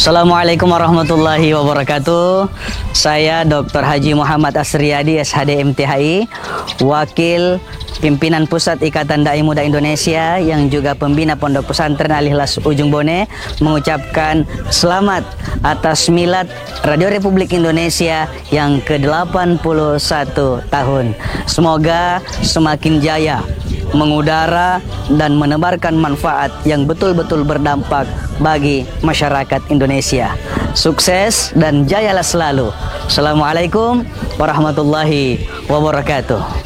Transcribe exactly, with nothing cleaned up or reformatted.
Assalamualaikum warahmatullahi wabarakatuh. Saya doktor Haji Muhammad Asriyadi, S H D M T H I, Wakil Pimpinan Pusat Ikatan Dai Muda Indonesia yang juga pembina Pondok Pesantren Al-Ikhlas Ujung Bone, mengucapkan selamat atas milad Radio Republik Indonesia yang ke delapan puluh satu tahun. Semoga semakin jaya mengudara dan menebarkan manfaat yang betul-betul berdampak bagi masyarakat Indonesia. Sukses dan jayalah selalu. Assalamualaikum warahmatullahi wabarakatuh.